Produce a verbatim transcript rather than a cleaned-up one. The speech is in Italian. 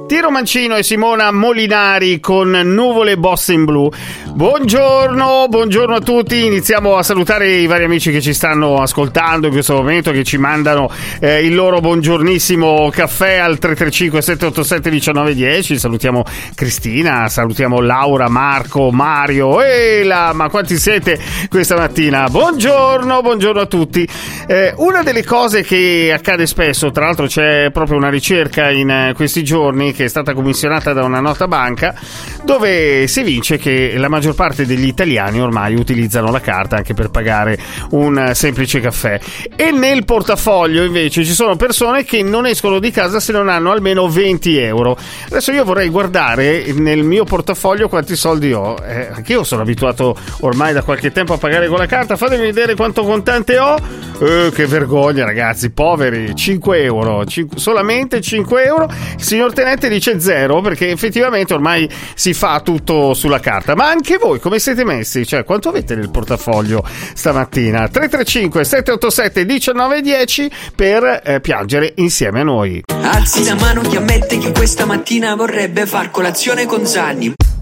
Tiro Mancino e Simona Molinari con Nuvole Bossa in Blu. Buongiorno, buongiorno a tutti. Iniziamo a salutare i vari amici che ci stanno ascoltando in questo momento, che ci mandano eh, il loro buongiornissimo caffè al tre tre cinque sette otto sette uno nove uno zero. Salutiamo Cristina, salutiamo Laura, Marco, Mario e la... ma quanti siete questa mattina? Buongiorno, buongiorno a tutti. Eh, una delle cose che accade spesso, tra l'altro c'è proprio una ricerca in eh, questi giorni che è stata commissionata da una nota banca, dove si evince che la maggior parte degli italiani ormai utilizzano la carta anche per pagare un semplice caffè, e nel portafoglio invece ci sono persone che non escono di casa se non hanno almeno venti euro. Adesso io vorrei guardare nel mio portafoglio quanti soldi ho, eh, anche io sono abituato ormai da qualche tempo a pagare con la carta. Fatemi vedere quanto contante ho. Eh, che vergogna, ragazzi, poveri, cinque euro, cinque, solamente cinque euro. Il signor Tenente dice zero, perché effettivamente ormai si fa tutto sulla carta. Ma anche voi come siete messi? Cioè, quanto avete nel portafoglio stamattina? tre tre cinque sette otto sette uno nove uno zero per eh, piangere insieme a noi. Alzi la mano chi ammette che questa mattina vorrebbe far colazione con Zanni.